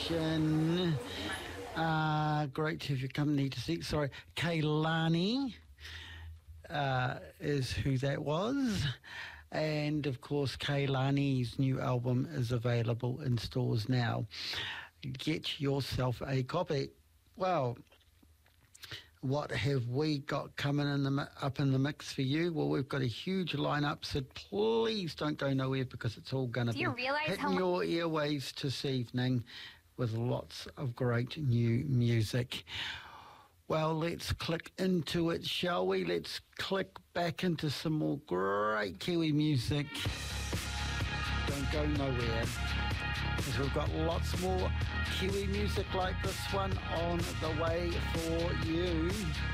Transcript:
station. Great to have your company to see. Sorry, Kehlani is who that was. And, of course, Kehlani's new album is available in stores now. Get yourself a copy. Well, what have we got coming up in the mix for you? Well, we've got a huge lineup, so please don't go nowhere because it's all going to be hitting your airwaves this evening with lots of great new music. Well, let's click into it, shall we? Let's click back into some more great Kiwi music. Don't go nowhere, because we've got lots more Kiwi music like this one on the way for you.